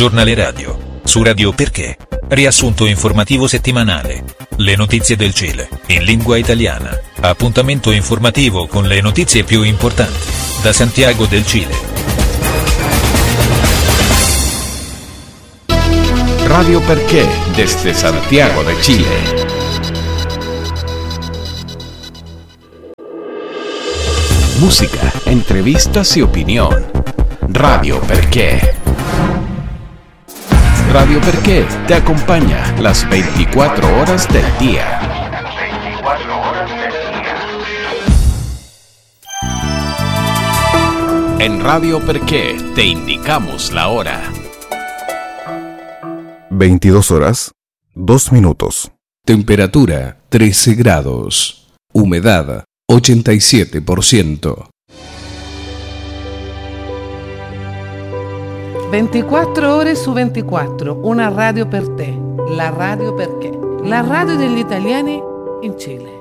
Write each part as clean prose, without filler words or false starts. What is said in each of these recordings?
Giornale radio. Su Radio Perché. Riassunto informativo settimanale. Le notizie del Cile, in lingua italiana. Appuntamento informativo con le notizie più importanti. Da Santiago del Cile. Radio Perché, desde Santiago de Chile. Música, entrevistas y opinión. Radio Perché. Radio Perché te acompaña las 24 horas del día. En Radio Perché te indicamos la hora. 22 horas, 2 minutos. Temperatura 13 grados. Humedad 87%. 24 ore su 24, una radio per te, la Radio Perché, la radio degli italiani in Cile.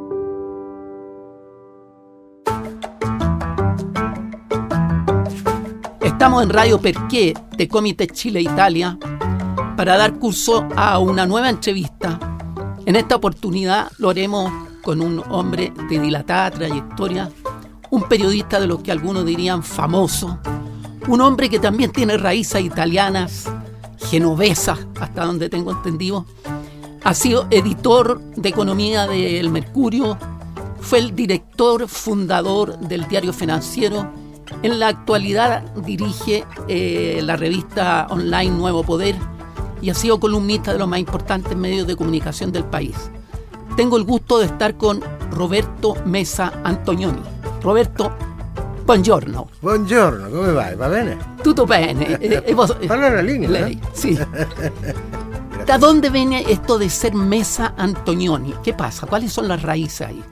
Estamos en Radio Perché de Comité Chile Italia para dar curso a una nueva entrevista. En esta oportunidad lo haremos con un hombre de dilatada trayectoria, un periodista de los que algunos dirían famoso, un hombre que también tiene raíces italianas, genovesas, hasta donde tengo entendido. Ha sido editor de economía del Mercurio, fue el director fundador del Diario Financiero. En la actualidad dirige la revista online Nuevo Poder y ha sido columnista de los más importantes medios de comunicación del país. Tengo el gusto de estar con Roberto Mesa Antonioni. Roberto, buongiorno. Buongiorno, come vai? Va bene? Tutto bene. Parla la línea, lei, ¿no? Sí. ¿De dónde viene esto de ser Mesa Antonioni? ¿Qué pasa? ¿Cuáles son las raíces ahí?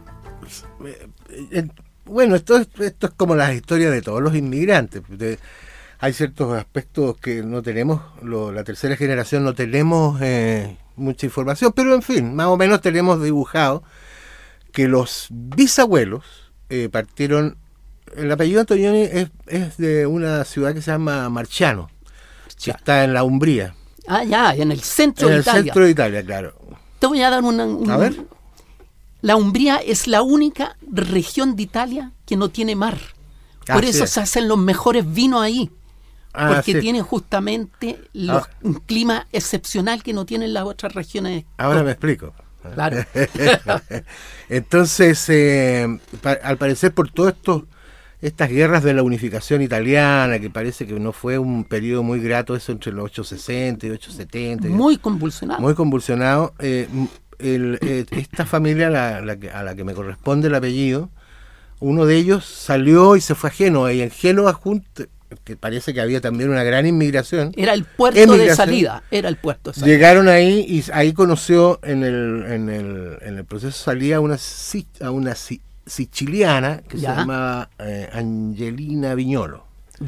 Bueno, esto es como las historias de todos los inmigrantes. Hay ciertos aspectos que no tenemos, la tercera generación no tenemos mucha información, pero en fin, más o menos tenemos dibujado que los bisabuelos partieron. El apellido Antonioni es de una ciudad que se llama Marciano, que está en la Umbría. Ah, ya, en el centro de Italia. En el centro de Italia, claro. Te voy a dar A ver. La Umbría es la única región de Italia que no tiene mar. Por eso se hacen los mejores vinos ahí. Porque tiene justamente un clima excepcional que no tienen las otras regiones. Ahora me explico. Claro. Entonces, al parecer por todo estas guerras de la unificación italiana, que parece que no fue un periodo muy grato, eso entre los 860 y 870. Muy convulsionado. Muy convulsionado. Esta familia a la que me corresponde el apellido, uno de ellos salió y se fue a Génova, y en Génova, que parece que había también una gran inmigración. Era el puerto de salida. Llegaron ahí y ahí conoció en el proceso de salida a una siciliana que se llamaba Angelina Viñolo.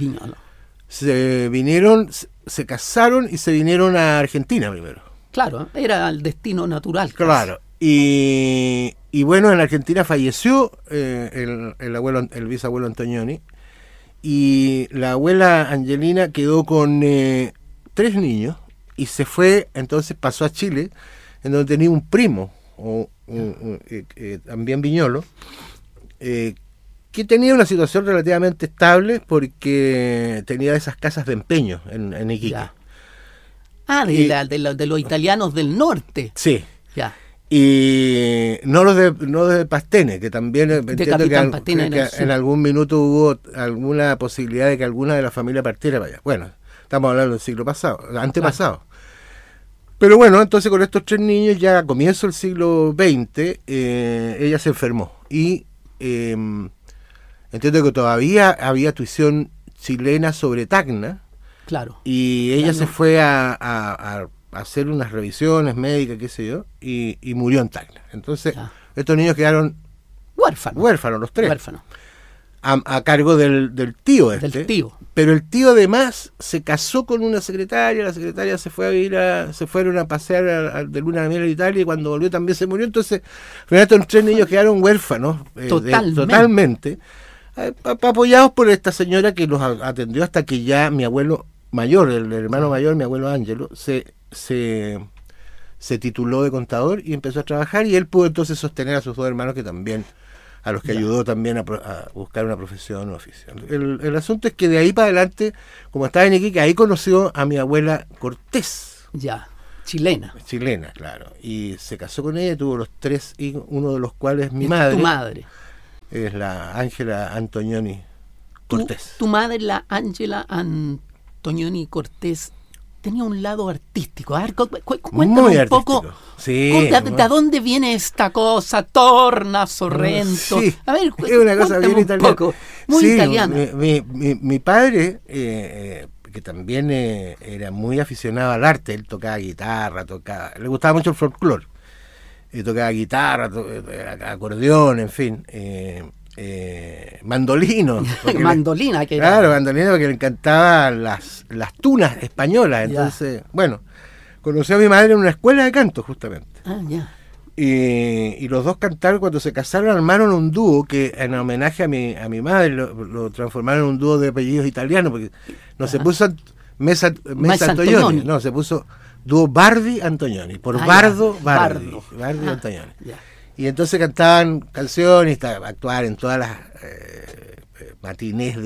Se casaron y se vinieron a Argentina primero. Claro, era el destino natural. Claro. Y bueno, en Argentina falleció el bisabuelo Antonioni, y la abuela Angelina quedó con 3 niños y se fue, entonces pasó a Chile, en donde tenía un primo, también Viñolo, que tenía una situación relativamente estable porque tenía esas casas de empeño en Iquique. Ya. De los italianos del norte. Sí. Ya. Y no los de Pastene, que también entiendo que en algún minuto hubo alguna posibilidad de que alguna de la familia partiera para allá. Bueno, estamos hablando del siglo pasado, antepasado. Claro. Pero bueno, entonces con estos 3 niños, ya a comienzo del siglo XX, ella se enfermó. Y entiendo que todavía había tuición chilena sobre Tacna. Claro. Y ella se fue a hacer unas revisiones médicas, qué sé yo, y murió en Tacna. Entonces, estos niños quedaron huérfanos los 3. Huérfanos. A cargo del tío Del tío. Pero el tío además se casó con una secretaria, la secretaria se fueron a pasear de luna de miel a Italia, y cuando volvió también se murió. Entonces, al final estos 3 niños quedaron huérfanos totalmente, apoyados por esta señora que los atendió hasta que ya mi abuelo mayor, el hermano mayor, mi abuelo Ángelo, se tituló de contador y empezó a trabajar, y él pudo entonces sostener a sus dos hermanos, que también, a los que ayudó también a buscar una profesión o oficio. El asunto es que de ahí para adelante, como estaba en Iquique, ahí conoció a mi abuela Cortés. Ya, chilena. Chilena, claro. Y se casó con ella, tuvo los 3 hijos, uno de los cuales mi Es madre. tu madre. Es la Ángela Antonioni Cortés. Tu madre, la Ángela Antonioni Cortés, tenía un lado artístico. A ver, cuéntame Muy un poco. artístico. Sí, ¿De dónde viene esta cosa? Torna, Sorrento. Sí, A ver, es una cosa bien un italiana. poco. Muy Sí, italiana. Mi padre, que también era muy aficionado al arte, él tocaba guitarra, le gustaba mucho el folclore. Tocaba guitarra, acordeón, en fin. Mandolino. Mandolina, que era. Claro, mandolino, porque le encantaban las tunas españolas. Entonces, bueno, conoció a mi madre en una escuela de canto, justamente. Ah, ya. Y los dos cantaron. Cuando se casaron, armaron un dúo que, en homenaje a mi madre, lo transformaron en un dúo de apellidos italianos, porque no se puso Mesa Antonioni, no, se puso dúo Bardi Antonioni, por Bardo Bardi Antonioni. Ya. Y entonces cantaban canciones, actuaban en todas las matinés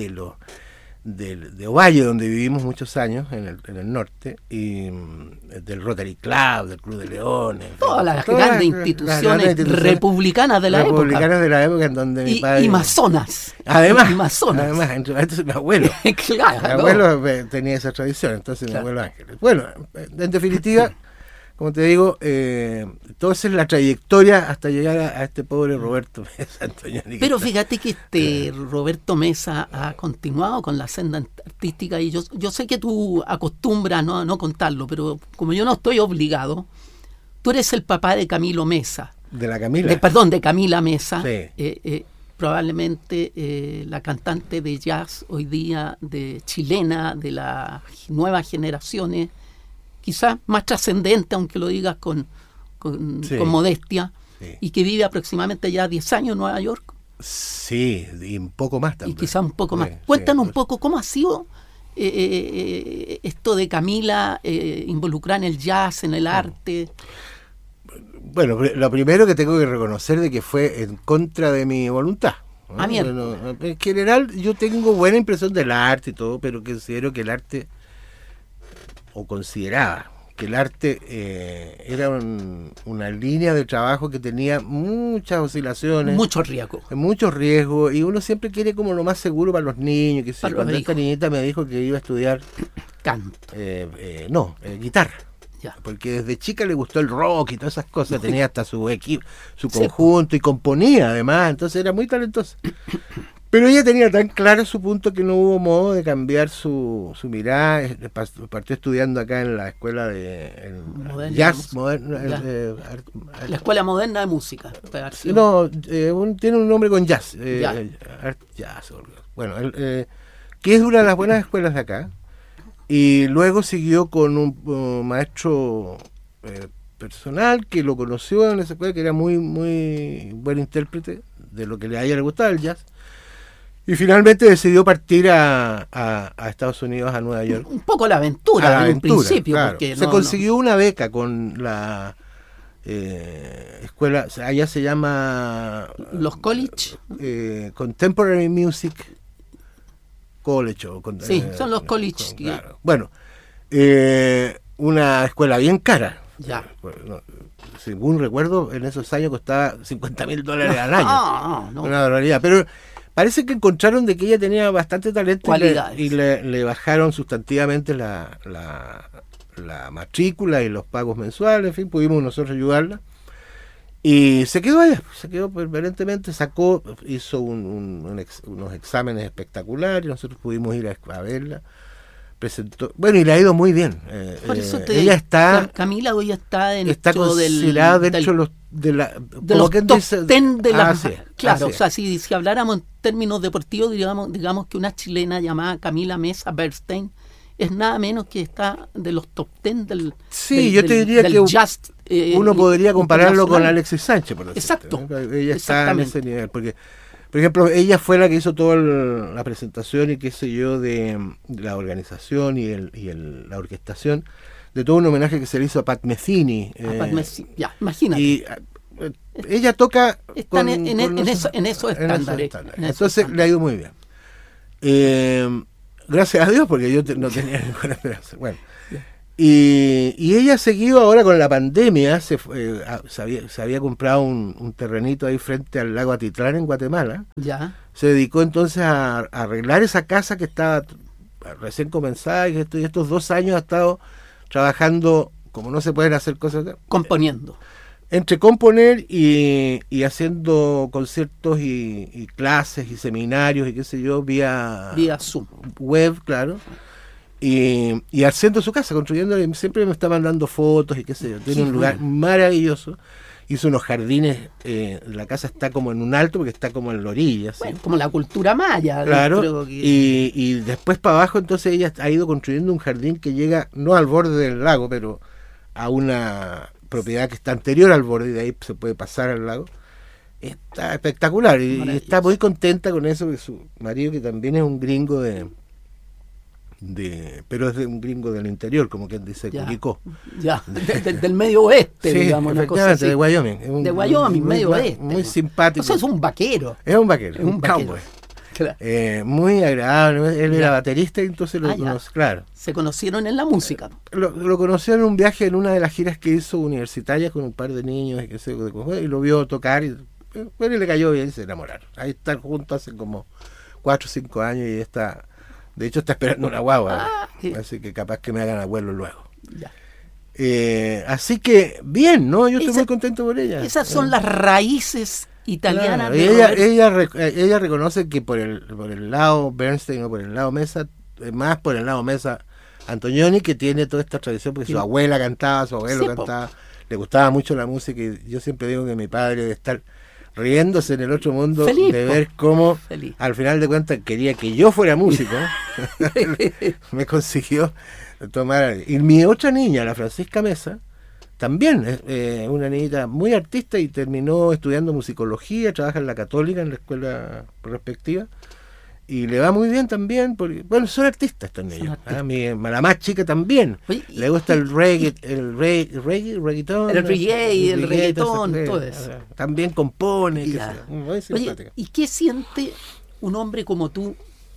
de Ovalle, donde vivimos muchos años, en el norte, y del Rotary Club, del Club de Leones. Todas las grandes instituciones republicanas de la época. Republicanas de la época, en donde mi padre... Y masonas. Además, entre paréntesis, mi abuelo. Claro. Mi abuelo tenía esa tradición, entonces Claro. mi abuelo Ángel. Bueno, en definitiva, como te digo, entonces la trayectoria hasta llegar a este pobre Roberto Mesa Antonioni. Pero fíjate que Roberto Mesa ha continuado con la senda artística, y yo sé que tú acostumbras no contarlo, pero como yo no estoy obligado, tú eres el papá de Camilo Mesa. De la Camila. De Camila Mesa. Sí. Probablemente la cantante de jazz hoy día, de chilena, de las nuevas generaciones, quizás más trascendente, aunque lo digas con modestia, sí. Y que vive aproximadamente ya 10 años en Nueva York. Sí, y un poco más también. Y quizás un poco más. Sí, Cuéntanos sí. un poco cómo ha sido esto de Camila involucrar en el jazz, en el arte. Bueno, lo primero que tengo que reconocer de que fue en contra de mi voluntad. Ah, mierda. Bueno, en general yo tengo buena impresión del arte y todo, pero considero que el arte, o consideraba que el arte era una línea de trabajo que tenía muchas oscilaciones, Mucho riesgo. muchos riesgos, y uno siempre quiere como lo más seguro para los niños. Que Para los cuando esta hijos. niñita me dijo que iba a estudiar Canto. guitarra, Ya. porque desde chica le gustó el rock y todas esas cosas, tenía hasta su equipo, su conjunto, y componía además, entonces era muy talentosa. Pero ella tenía tan claro su punto que no hubo modo de cambiar su mirada. Partió estudiando acá en la escuela de Moderna jazz de moderno. La Escuela Moderna de Música. No, tiene un nombre con jazz. Art Jazz. Bueno, que es una de las buenas escuelas de acá. Y luego siguió con un maestro personal que lo conoció en esa escuela, que era muy, muy buen intérprete de lo que a ella le gustaba el jazz. Y finalmente decidió partir a Estados Unidos, a Nueva York. Un poco la aventura, en un principio. Claro. Porque Se consiguió una beca con la escuela, allá se llama... Los college. Contemporary Music College. Sí, son los college. Claro. Bueno, una escuela bien cara. Ya. Bueno, según recuerdo, en esos años costaba $50,000 al año. No. Una barbaridad. Pero parece que encontraron de que ella tenía bastante talento y le bajaron sustantivamente la matrícula y los pagos mensuales. En fin, pudimos nosotros ayudarla. Y se quedó allá, permanentemente, hizo unos exámenes espectaculares, nosotros pudimos ir a verla. Presentó, bueno, y le ha ido muy bien. Por eso ella está, Camila hoy está considerada dentro de los top 10 de la... Claro, así o sea, si habláramos en términos deportivos, digamos que una chilena llamada Camila Mesa Bernstein es nada menos que está de los top 10 del yo te diría que jazz, uno podría compararlo con Alexis Sánchez, por decirte. Exacto. Ella está en ese nivel, porque Por ejemplo, ella fue la que hizo toda la presentación y qué sé yo de la organización y la orquestación de todo un homenaje que se le hizo a Pat Metheny. Ya, imagínate. Y ella toca están en esos estándares. Entonces le ha ido muy bien. Gracias a Dios, porque yo no tenía ninguna esperanza. Bueno. Y ella ha seguido ahora con la pandemia, se había comprado un terrenito ahí frente al lago Atitlán en Guatemala. Ya. Se dedicó entonces a arreglar esa casa que estaba recién comenzada, y estos 2 años ha estado trabajando, como no se pueden hacer cosas, componiendo. Entre componer y haciendo conciertos y clases y seminarios y qué sé yo, vía Zoom. Web, claro. Y haciendo su casa, construyendo, siempre me está mandando fotos y qué sé yo. Tiene un lugar maravilloso. Hizo unos jardines, la casa está como en un alto porque está como en la orilla. ¿sí? Bueno, como la cultura maya. Claro, y después para abajo entonces ella ha ido construyendo un jardín que llega no al borde del lago, pero a una propiedad que está anterior al borde y de ahí se puede pasar al lago. Está espectacular y está muy contenta con eso, porque su marido, que también es un gringo pero es de un gringo del interior, como quien dice, Curicó. Ya, del medio oeste, sí, digamos, una cosa así. De Wyoming. De Wyoming, medio oeste. Muy simpático. O sea, es un vaquero. Es un vaquero, es un cowboy. Claro. Muy agradable, él era baterista y entonces lo conocí, claro. Se conocieron en la música. Lo conoció en un viaje, en una de las giras que hizo universitarias con un par de niños y lo vio tocar y le cayó bien y se enamoraron. Ahí están juntos hace como 4 o 5 años y está... De hecho, está esperando una guagua, así que capaz que me hagan abuelo luego. Ya. Así que, bien, ¿no? Yo estoy muy contento por ella. Esas son las raíces italianas. Claro. Ella reconoce que por el lado Bernstein o por el lado Mesa, más por el lado Mesa, Antonioni, que tiene toda esta tradición, porque su abuela cantaba, su abuelo cantaba, le gustaba mucho la música, y yo siempre digo que mi padre debe estar riéndose en el otro mundo de ver cómo al final de cuentas quería que yo fuera músico. Me consiguió tomar. Y mi otra niña, la Francisca Mesa, también es una niñita muy artista y terminó estudiando musicología, trabaja en la Católica, en la escuela respectiva, y le va muy bien también, porque, bueno, son artistas estos niños. La más chica también. Oye, le gusta el reggaetón. El reggaetón, todo eso. También compone. Muy simpática. Oye, ¿y qué siente un hombre como tú,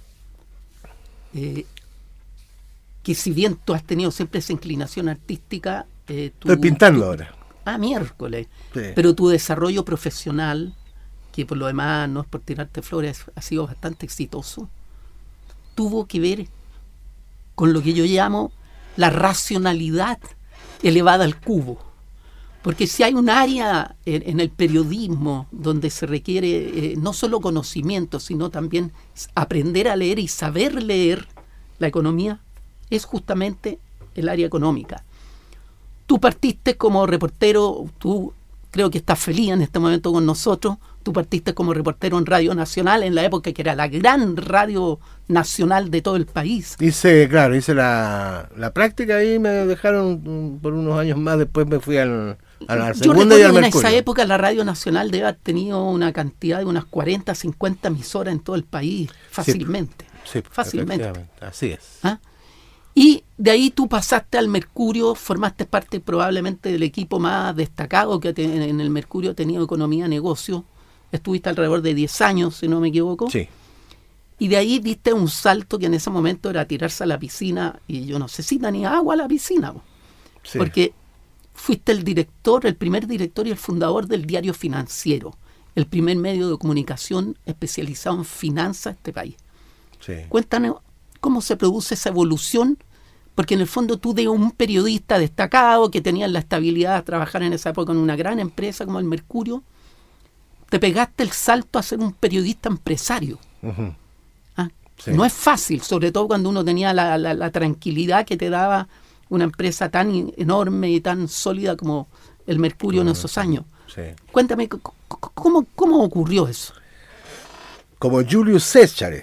que si bien tú has tenido siempre esa inclinación artística... Estoy pintando ahora. Miércoles. Sí. Pero tu desarrollo profesional, que por lo demás no es por tirarte flores, ha sido bastante exitoso, tuvo que ver con lo que yo llamo la racionalidad elevada al cubo. Porque si hay un área en el periodismo donde se requiere no solo conocimiento, sino también aprender a leer y saber leer la economía, es justamente el área económica. Tú partiste como reportero, tú creo que estás feliz en este momento con nosotros. Tú partiste como reportero en Radio Nacional en la época que era la gran radio nacional de todo el país. Hice la práctica ahí, me dejaron por unos años más, después me fui a la segunda y al Mercurio. En esa época la Radio Nacional debe haber tenido una cantidad de unas 40, 50 emisoras en todo el país, fácilmente. Sí, fácilmente. Así es. Y de ahí tú pasaste al Mercurio, formaste parte probablemente del equipo más destacado que en el Mercurio ha tenido economía, negocio. Estuviste alrededor de 10 años, si no me equivoco. Sí. Y de ahí diste un salto que en ese momento era tirarse a la piscina, y yo no sé si tenía agua a la piscina. Sí. Porque fuiste el primer director y el fundador del Diario Financiero, el primer medio de comunicación especializado en finanzas de este país. Sí. Cuéntanos cómo se produce esa evolución, porque en el fondo tú de un periodista destacado que tenía la estabilidad de trabajar en esa época en una gran empresa como el Mercurio, te pegaste el salto a ser un periodista empresario. Uh-huh. Sí. No es fácil, sobre todo cuando uno tenía la tranquilidad que te daba una empresa tan enorme y tan sólida como el Mercurio en esos años. Sí. Cuéntame, ¿cómo ocurrió eso? Como Julius César,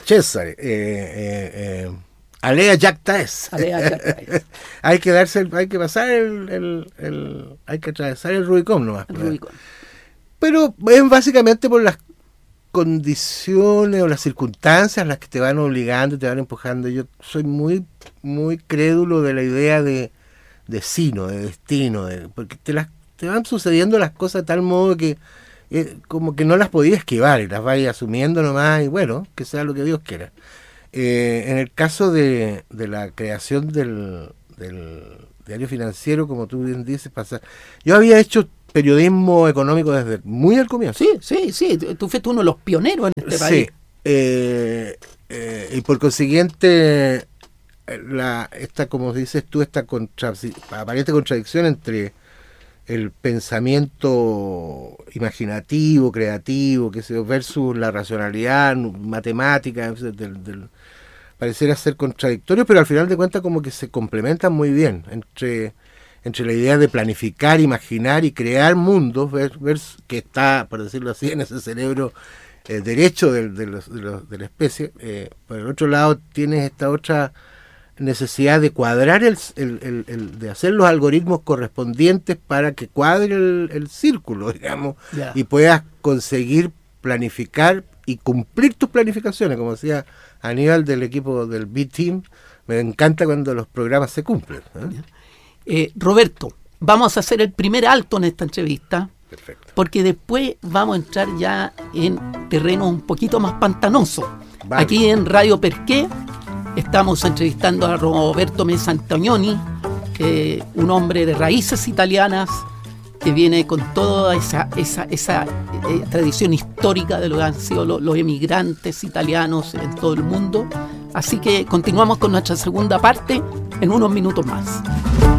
alea jacta es. Hay que pasar hay que atravesar el Rubicón nomás. Pero es básicamente por las condiciones o las circunstancias las que te van obligando, te van empujando. Yo soy muy, muy crédulo de la idea de sino, de destino, porque te van sucediendo las cosas de tal modo que como que no las podías esquivar y las vas asumiendo nomás y bueno, que sea lo que Dios quiera. En el caso de la creación del diario financiero, como tú bien dices, yo había hecho periodismo económico desde muy al comienzo. Sí, tú fuiste uno de los pioneros en este país. Y por consiguiente, como dices tú, esta aparente contradicción entre el pensamiento imaginativo, creativo, versus la racionalidad matemática, pareciera ser contradictorio, pero al final de cuentas como que se complementan muy bien entre la idea de planificar, imaginar y crear mundos, ver que está, por decirlo así, en ese cerebro derecho de la especie. Por el otro lado tienes esta otra necesidad de cuadrar de hacer los algoritmos correspondientes para que cuadre el círculo, digamos, y puedas conseguir planificar y cumplir tus planificaciones, como decía Aníbal del equipo del B-Team. Me encanta cuando los programas se cumplen. Roberto, vamos a hacer el primer alto en esta entrevista. Perfecto. Porque después vamos a entrar ya en terreno un poquito más pantanoso. Vale. Aquí en Radio Perqué estamos entrevistando a Roberto Mesa Antonioni, un hombre de raíces italianas que viene con toda esa tradición histórica de lo que han sido los emigrantes italianos en todo el mundo. Así que continuamos con nuestra segunda parte en unos minutos más.